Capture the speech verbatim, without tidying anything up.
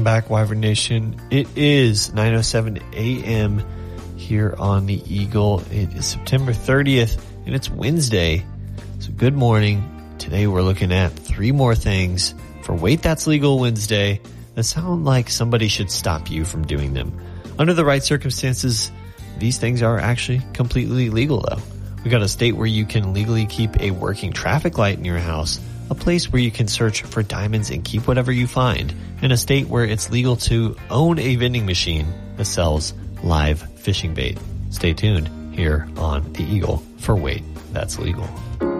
Welcome back, Wyvern Nation. It is nine oh seven a.m. here on the Eagle. It is September thirtieth, and it's Wednesday. So good morning. Today we're looking at three more things for Wait That's Legal Wednesday that sound like somebody should stop you from doing them. Under the right circumstances, these things are actually completely legal, though. We got a state where you can legally keep a working traffic light in your house, a place where you can search for diamonds and keep whatever you find, and a state where it's legal to own a vending machine that sells live fishing bait. Stay tuned here on the Eagle for Wait That's Legal.